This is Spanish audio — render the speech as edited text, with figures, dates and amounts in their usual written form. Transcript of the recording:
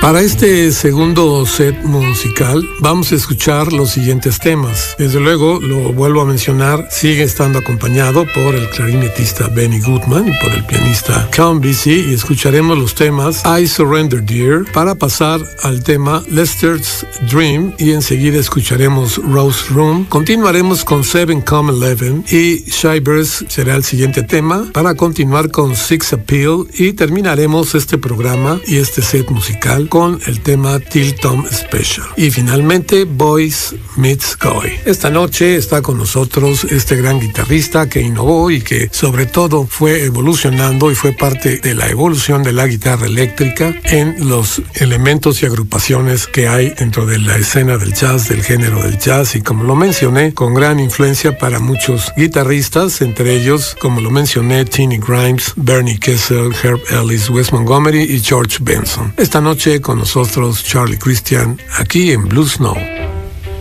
Para este segundo set musical vamos a escuchar los siguientes temas. Desde luego, lo vuelvo a mencionar, sigue estando acompañado por el clarinetista Benny Goodman y por el pianista Count Basie, y escucharemos los temas I Surrender Dear para pasar al tema Lester's Dream, y enseguida escucharemos Rose Room. Continuaremos con 7-Come-11 y Shy Birds será el siguiente tema para continuar con Six Appeal, y terminaremos este programa y este set musical con el tema Till Tom Special. Y finalmente, Boys Meets Goy. Esta noche está con nosotros este gran guitarrista que innovó y que sobre todo fue evolucionando y fue parte de la evolución de la guitarra eléctrica en los elementos y agrupaciones que hay dentro de la escena del jazz, del género del jazz, y como lo mencioné, con gran influencia para muchos guitarristas, entre ellos, como lo mencioné, Tinny Grimes, Bernie Kessel, Herb Ellis, Wes Montgomery y George Benson. Esta noche con nosotros Charlie Christian, aquí en Blue Snow.